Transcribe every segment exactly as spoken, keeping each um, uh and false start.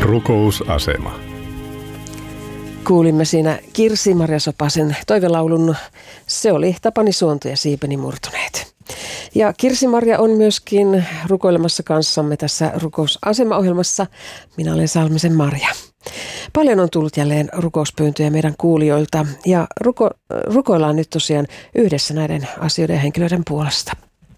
Rukousasema. Kuulimme siinä Kirsi-Maria Sopasen toivelaulun Se oli Tapani Suonto ja siipeni murtuneet. Ja Kirsi-Maria on myöskin rukoilemassa kanssamme tässä Rukousasema-ohjelmassa. Minä olen Salmisen Marja. Paljon on tullut jälleen rukouspyyntöjä meidän kuulijoilta ja ruko, rukoillaan nyt tosiaan yhdessä näiden asioiden ja henkilöiden puolesta.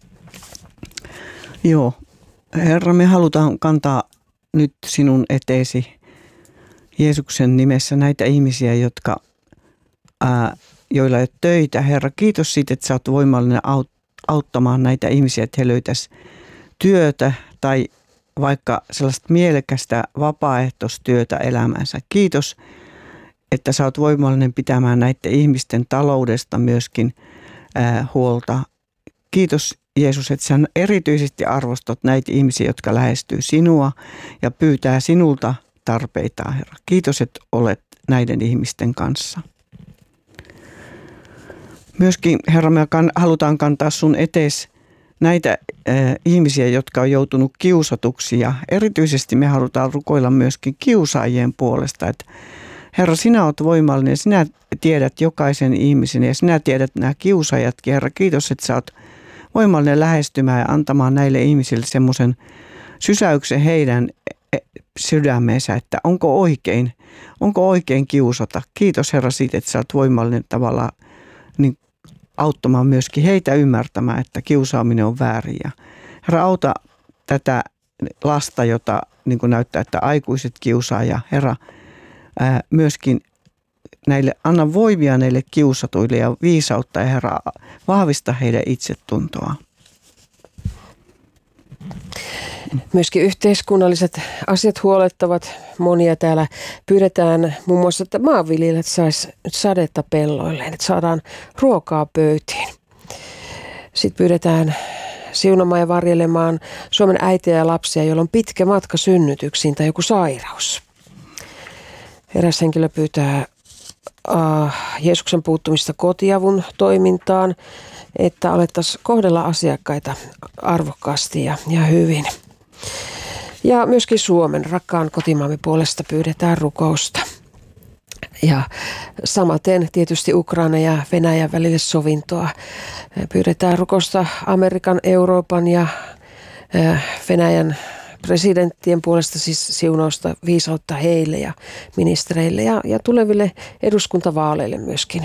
Joo, Herra, me halutaan kantaa nyt sinun eteesi Jeesuksen nimessä näitä ihmisiä, jotka, ää, joilla ei ole töitä. Herra, kiitos siitä, että sä oot voimallinen auttamaan näitä ihmisiä, että he löytäisivät työtä tai vaikka sellaista mielekästä vapaaehtoistyötä elämänsä. Kiitos, että sä oot voimallinen pitämään näiden ihmisten taloudesta myöskin ää, huolta. Kiitos Jeesus, että sä erityisesti arvostat näitä ihmisiä, jotka lähestyy sinua ja pyytää sinulta tarpeita, Herra. Kiitos, että olet näiden ihmisten kanssa. Myöskin, Herra, me halutaan kantaa sun etees näitä äh, ihmisiä, jotka on joutunut kiusatuksi ja erityisesti me halutaan rukoilla myöskin kiusaajien puolesta, että Herra, sinä olet voimallinen, sinä tiedät jokaisen ihmisen ja sinä tiedät nämä kiusaajatkin. Herra, kiitos, että sä oot voimallinen lähestymään ja antamaan näille ihmisille semmoisen sysäyksen heidän sydämeensä, että onko oikein, onko oikein kiusata. Kiitos Herra siitä, että sä oot voimallinen tavalla niin auttamaan myöskin heitä ymmärtämään, että kiusaaminen on väärin. Ja Herra, auta tätä lasta, jota niin kuin näyttää, että aikuiset kiusaa ja Herra ää, myöskin näille, anna voimia näille kiusatuille ja viisautta ja Herra, vahvista heidän itsetuntoa. Myöskin yhteiskunnalliset asiat huolettavat monia. Täällä pyydetään muun muassa, että maanviljelijät sais nyt sadetta pelloilleen, että saadaan ruokaa pöytiin. Sitten pyydetään siunamaan ja varjelemaan Suomen äitiä ja lapsia, joilla on pitkä matka synnytyksiin tai joku sairaus. Eräs henkilö pyytää uh, Jeesuksen puuttumista kotiavun toimintaan, että alettaisiin kohdella asiakkaita arvokkaasti ja, ja hyvin. Ja myöskin Suomen rakkaan kotimaamme puolesta pyydetään rukousta. Ja samaten tietysti Ukraina ja Venäjän välille sovintoa. Pyydetään rukousta Amerikan, Euroopan ja Venäjän presidenttien puolesta, siis siunausta, viisautta heille ja ministereille ja, ja tuleville eduskuntavaaleille myöskin.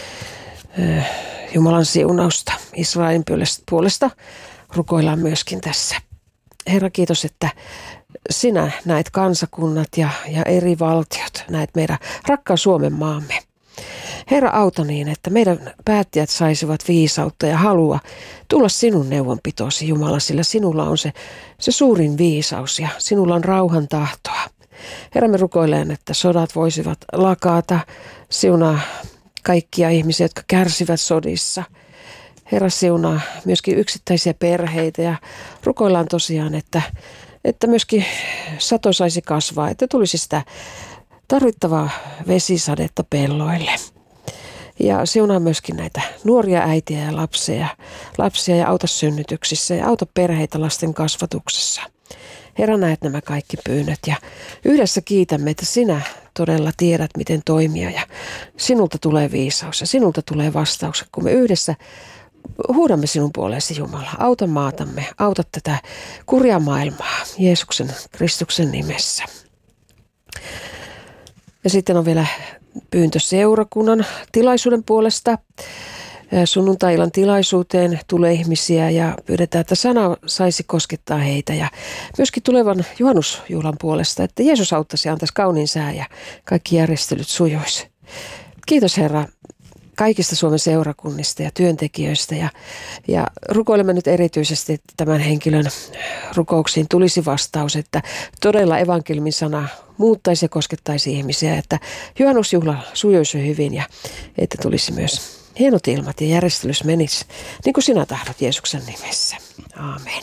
Jumalan siunausta Israelin puolesta rukoillaan myöskin tässä. Herra, kiitos, että sinä näet kansakunnat ja, ja eri valtiot, näet meidän rakkaan Suomen maamme. Herra, auta niin, että meidän päättäjät saisivat viisautta ja halua tulla sinun neuvonpitoosi, Jumala, sillä sinulla on se, se suurin viisaus ja sinulla on rauhan tahtoa. Herra, me rukoilen, että sodat voisivat lakata, siunaa kaikkia ihmisiä, jotka kärsivät sodissa. Herra, siunaa myöskin yksittäisiä perheitä ja rukoillaan tosiaan, että, että myöskin sato saisi kasvaa, että tulisi sitä tarvittavaa vesisadetta pelloille. Ja siunaa myöskin näitä nuoria äitiä ja lapsia, lapsia ja auta synnytyksissä ja auta perheitä lasten kasvatuksessa. Herra, näet nämä kaikki pyynnöt ja yhdessä kiitämme, että sinä todella tiedät, miten toimia ja sinulta tulee viisaus ja sinulta tulee vastaukset, kun me yhdessä huudamme sinun puoleesi, Jumala. Auta maatamme, auta tätä kurjaa maailmaa Jeesuksen Kristuksen nimessä. Ja sitten on vielä pyyntö seurakunnan tilaisuuden puolesta. Sunnuntai-illan tilaisuuteen tulee ihmisiä ja pyydetään, että sana saisi koskettaa heitä. Ja myöskin tulevan juhannusjuhlan puolesta, että Jeesus auttaisi ja antaisi kauniin sää ja kaikki järjestelyt sujuisi. Kiitos Herra kaikista Suomen seurakunnista ja työntekijöistä ja, ja rukoilemme nyt erityisesti, että tämän henkilön rukouksiin tulisi vastaus, että todella evankeliumin sana muuttaisi ja koskettaisi ihmisiä, että juhannusjuhla sujuisi hyvin ja että tulisi myös hienot ilmat ja järjestelys menisi niin kuin sinä tahdot Jeesuksen nimessä. Aamen.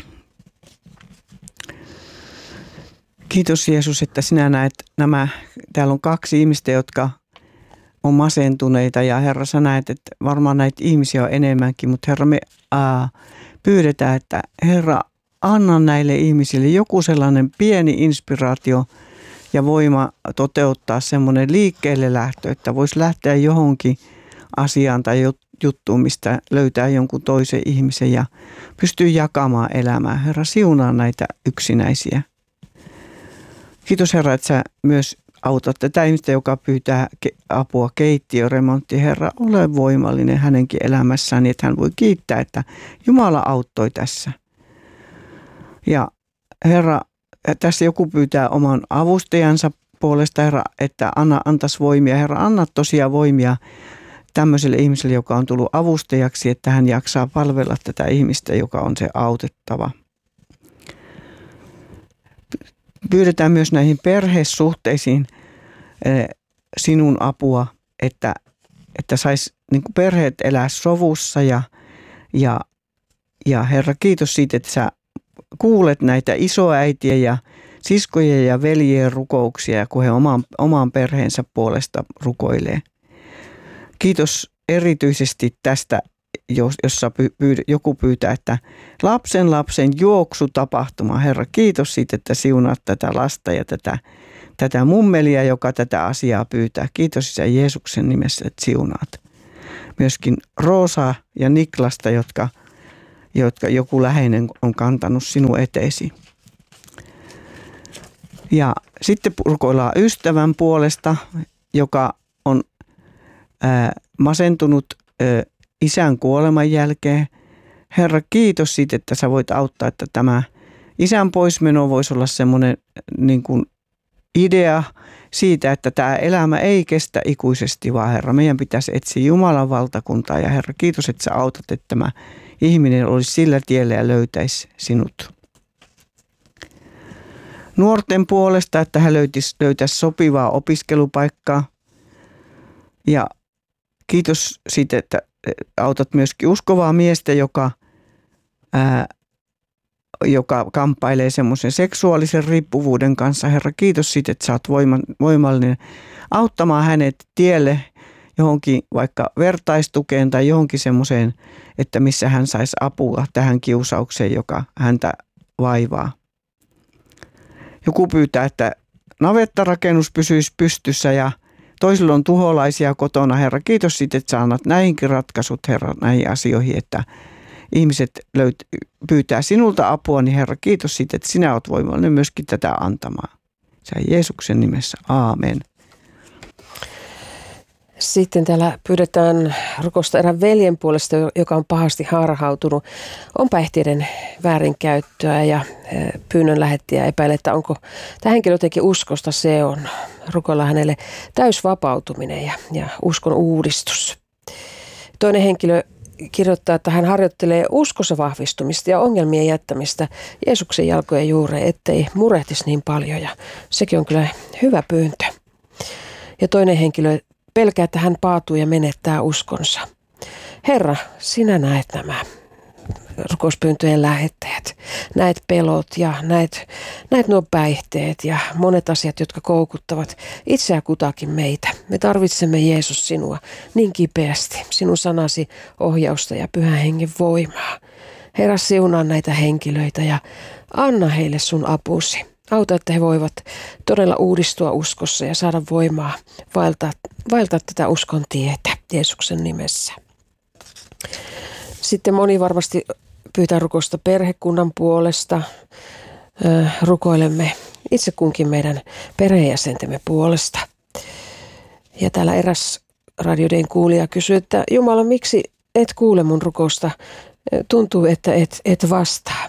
Kiitos Jeesus, että sinä näet nämä, täällä on kaksi ihmistä, jotka on masentuneita ja Herra, sä näet, että varmaan näitä ihmisiä on enemmänkin, mutta Herra, me ää, pyydetään, että Herra, anna näille ihmisille joku sellainen pieni inspiraatio ja voima toteuttaa semmoinen liikkeelle lähtö, että voisi lähteä johonkin asiaan tai juttuun, mistä löytää jonkun toisen ihmisen ja pystyy jakamaan elämää. Herra, siunaa näitä yksinäisiä. Kiitos Herra, että sä myös autat tätä ihmistä, joka pyytää apua keittiöremontti. Herra, ole voimallinen hänenkin elämässään, niin että hän voi kiittää, että Jumala auttoi tässä. Ja Herra, tässä joku pyytää oman avustajansa puolesta, Herra, että anna, antaisi voimia. Herra, anna tosiaan voimia tämmöiselle ihmiselle, joka on tullut avustajaksi, että hän jaksaa palvella tätä ihmistä, joka on se autettava. Pyydetään myös näihin perhesuhteisiin sinun apua, että, että saisi niin kuin perheet elää sovussa ja, ja, ja Herra, kiitos siitä, että sä kuulet näitä isoäitiä ja siskojen ja veljien rukouksia, kun he oman, oman perheensä puolesta rukoilee. Kiitos erityisesti tästä, jossa pyyd- joku pyytää, että lapsen lapsen juoksutapahtuma. Herra, kiitos siitä, että siunaat tätä lasta ja tätä, tätä mummelia, joka tätä asiaa pyytää. Kiitos Isä Jeesuksen nimessä, että siunaat. Myöskin Roosaa ja Niklasta, jotka, jotka joku läheinen on kantanut sinun eteesi. Ja sitten rukoillaan ystävän puolesta, joka on ää, masentunut ää, isän kuoleman jälkeen. Herra, kiitos siitä, että sä voit auttaa, että tämä isän poismeno voisi olla semmoinen niin kuin idea siitä, että tämä elämä ei kestä ikuisesti, vaan Herra, meidän pitäisi etsiä Jumalan valtakuntaa. Ja Herra, kiitos, että sä autat, että tämä ihminen olisi sillä tiellä ja löytäisi sinut. Nuorten puolesta, että hän löytäisi, löytäisi sopivaa opiskelupaikkaa. Ja kiitos siitä, että autat myöskin uskovaa miestä, joka, ää, joka kamppailee semmoisen seksuaalisen riippuvuuden kanssa. Herra, kiitos siitä, että sä oot voima, voimallinen auttamaan hänet tielle johonkin vaikka vertaistukeen tai johonkin semmoiseen, että missä hän saisi apua tähän kiusaukseen, joka häntä vaivaa. Joku pyytää, että navettarakennus pysyisi pystyssä ja toisilla on tuholaisia kotona. Herra, kiitos siitä, että sä annat näihinkin ratkaisut, Herra, näihin asioihin, että ihmiset löyt, pyytää sinulta apua, niin Herra, kiitos siitä, että sinä olet voimallinen myöskin tätä antamaan. Sä Jeesuksen nimessä, aamen. Sitten täällä pyydetään rukousta erään veljen puolesta, joka on pahasti harhautunut. On päihteiden väärinkäyttöä ja pyynnön lähettäjä epäilee, että onko tämä henkilö jotenkin uskosta. Se on rukoilla hänelle täysvapautuminen ja, ja uskon uudistus. Toinen henkilö kirjoittaa, että hän harjoittelee uskossa vahvistumista ja ongelmien jättämistä Jeesuksen jalkojen juureen, ettei murehtisi niin paljon. Ja sekin on kyllä hyvä pyyntö. Ja toinen henkilö pelkää, että hän paatuu ja menettää uskonsa. Herra, sinä näet nämä rukouspyyntöjen lähettäjät. Näet pelot ja näet, näet nuo päihteet ja monet asiat, jotka koukuttavat itseä kutakin meitä. Me tarvitsemme, Jeesus, sinua niin kipeästi, sinun sanasi ohjausta ja pyhän hengen voimaa. Herra, siunaa näitä henkilöitä ja anna heille sun apusi. Auta, että he voivat todella uudistua uskossa ja saada voimaa vaeltaa, vaeltaa tätä uskon tietä Jeesuksen nimessä. Sitten moni varmasti pyytää rukousta perhekunnan puolesta. Rukoilemme itse kunkin meidän perheenjäsentemme puolesta. Ja täällä eräs radioiden kuulija kysyy, että Jumala, miksi et kuule mun rukousta? Tuntuu, että et, et vastaa.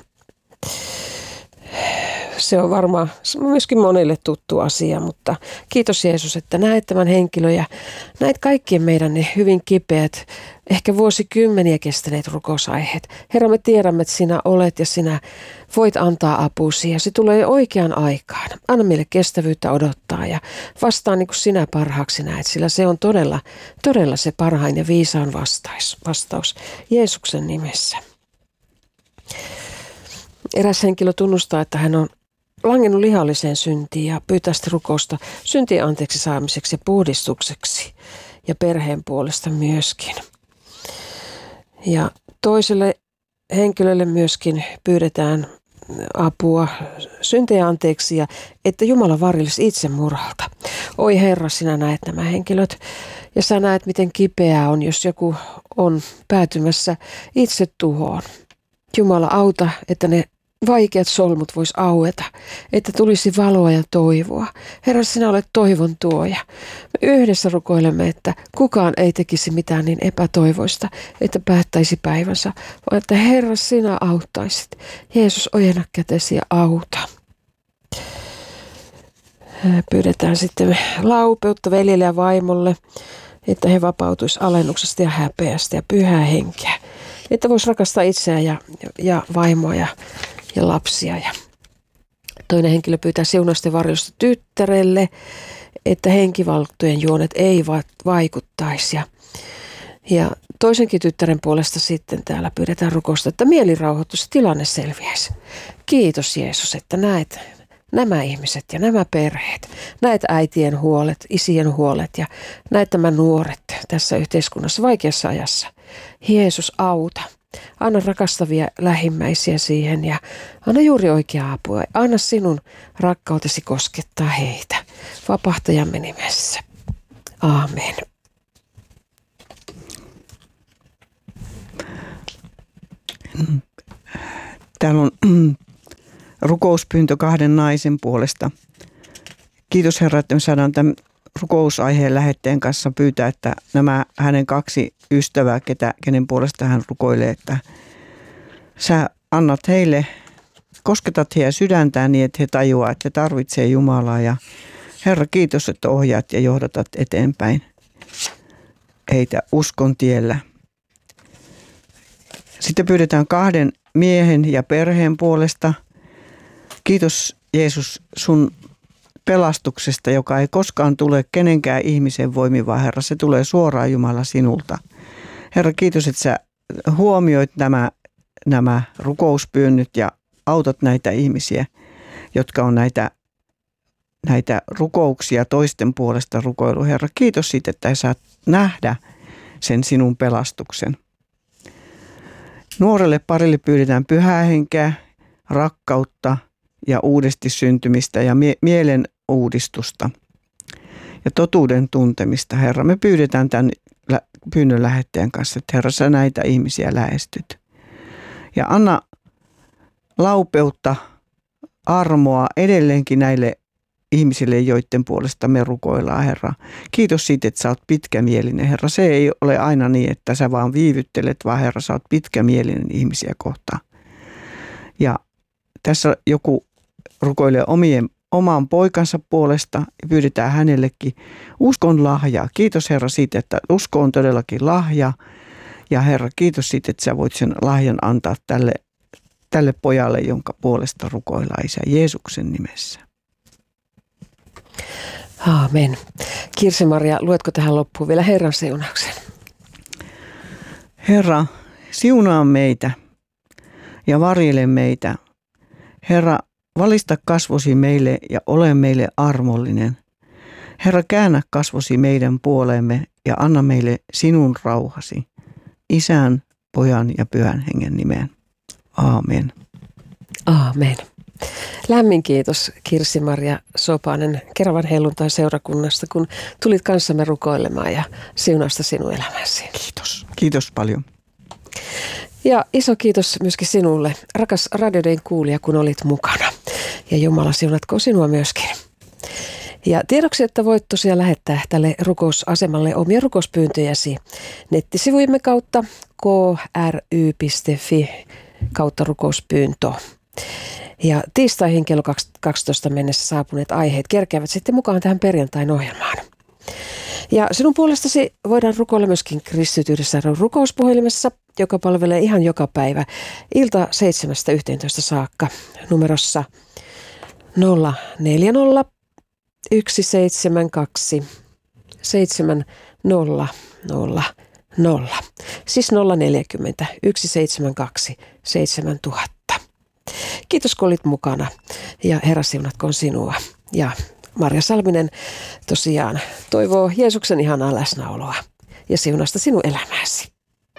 Se on varmaan myöskin monille tuttu asia, mutta kiitos Jeesus, että näet tämän henkilön ja näet kaikkien meidän ne hyvin kipeät, ehkä vuosikymmeniä kestäneet rukousaiheet. Herra, me tiedämme, että sinä olet ja sinä voit antaa apusi ja se tulee oikeaan aikaan. Anna meille kestävyyttä odottaa ja vastaa niin kuin sinä parhaaksi näet, sillä se on todella, todella se parhain ja viisaan vastaus, vastaus Jeesuksen nimessä. Eräs henkilö tunnustaa, että hän on langennut lihalliseen syntiin ja pyytää sitä rukousta syntien anteeksi saamiseksi ja puhdistukseksi ja perheen puolesta myöskin. Ja toiselle henkilölle myöskin pyydetään apua, syntejä anteeksi ja että Jumala varjelisi itsemurhalta. Oi Herra, sinä näet nämä henkilöt ja sä näet, miten kipeää on, jos joku on päätymässä itse tuhoon. Jumala, auta, että ne vaikeat solmut vois aueta, että tulisi valoa ja toivoa. Herra, sinä olet toivon tuoja. Me yhdessä rukoilemme, että kukaan ei tekisi mitään niin epätoivoista, että päättäisi päivänsä, vaan että Herra, sinä auttaisit. Jeesus, ojenna kätesi ja auta. Pyydetään sitten laupeutta veljelle ja vaimolle, että he vapautuisi alennuksesta ja häpeästä ja pyhää henkeä. Että voisi rakastaa itseään ja, ja vaimoa ja, ja lapsia. Ja toinen henkilö pyytää siunausten varjelusta tyttärelle, että henkivaltojen juonet ei va- vaikuttaisi. Ja, ja toisenkin tyttären puolesta sitten täällä pyydetään rukousta, että mieli rauhoittuisi, tilanne selviäisi. Kiitos Jeesus, että näet nämä ihmiset ja nämä perheet, näet äitien huolet, isien huolet ja näet nämä nuoret tässä yhteiskunnassa vaikeassa ajassa. Jeesus, auta. Anna rakastavia lähimmäisiä siihen ja anna juuri oikeaa apua. Anna sinun rakkautesi koskettaa heitä. Vapahtajamme nimessä. Aamen. Täällä on rukouspyyntö kahden naisen puolesta. Kiitos Herra, että me saadaan tämän rukousaiheen lähetteen kanssa pyytää, että nämä hänen kaksi ystävää, ketä, kenen puolesta hän rukoilee, että sä annat heille, kosketat heidän sydäntään niin, että he tajuaa, että he tarvitsee Jumalaa. Ja Herra, kiitos, että ohjaat ja johdatat eteenpäin heitä uskon tiellä. Sitten pyydetään kahden miehen ja perheen puolesta. Kiitos Jeesus sun pelastuksesta, joka ei koskaan tule kenenkään ihmisen voimin, vaan Herra, se tulee suoraan Jumala sinulta. Herra, kiitos, että sä huomioit nämä, nämä rukouspyynnöt ja autat näitä ihmisiä, jotka on näitä, näitä rukouksia toisten puolesta rukoilu. Herra, kiitos siitä, että saat nähdä sen sinun pelastuksen. Nuorelle parille pyydetään pyhää henkeä, rakkautta ja uudesti syntymistä ja mie- mielen uudistusta ja totuuden tuntemista. Herra, me pyydetään tämän lä- pyynnön lähettäjän kanssa, että Herra, sä näitä ihmisiä lähestyt. Ja anna laupeutta, armoa edelleenkin näille ihmisille, joiden puolesta me rukoillaan, Herra. Kiitos siitä, että sä oot pitkämielinen, Herra. Se ei ole aina niin, että sä vaan viivyttelet, vaan Herra, sä oot pitkämielinen ihmisiä kohtaan. Ja tässä joku rukoilee omien, oman poikansa puolesta ja pyydetään hänellekin uskon lahjaa. Kiitos Herra siitä, että usko on todellakin lahja. Ja Herra, kiitos siitä, että sä voit sen lahjan antaa tälle, tälle pojalle, jonka puolesta rukoillaan Isä Jeesuksen nimessä. Aamen. Kirsi-Maria, luetko tähän loppuun vielä Herran siunauksen? Herra, siunaa meitä ja varjele meitä. Herra, valista kasvosi meille ja ole meille armollinen. Herra, käännä kasvosi meidän puoleemme ja anna meille sinun rauhasi. Isän, Pojan ja Pyhän Hengen nimeen. Aamen. Aamen. Lämmin kiitos Kirsi-Maria Sopanen Keravan helluntai-seurakunnasta, kun tulit kanssamme rukoilemaan ja siunausta sinun elämäsi. Kiitos. Kiitos paljon. Ja iso kiitos myöskin sinulle, rakas radioiden kuulija, kun olit mukana. Ja Jumala siunatko sinua myöskin. Ja tiedoksi, että voit tosiaan lähettää tälle rukousasemalle omia rukouspyyntöjäsi nettisivujemme kautta k r y piste f i kautta rukouspyyntö. Ja tiistaihin kello kaksitoista mennessä saapuneet aiheet kerkeävät sitten mukaan tähän perjantain ohjelmaan. Ja sinun puolestasi voidaan rukoilla myöskin Kristityydessä rukouspuhelimessa, joka palvelee ihan joka päivä ilta seitsemästä yhteentoista saakka numerossa nolla neljä nolla yksi seitsemän kaksi seitsemän nolla nolla nolla. Siis nolla neljäkymmentä yksi seitsemän kaksi seitsemän tuhatta. Kiitos kun olit mukana ja Herra siunatkoon sinua. Ja Marja Salminen tosiaan toivoo Jeesuksen ihanaa läsnäoloa ja siunasta sinun elämääsi.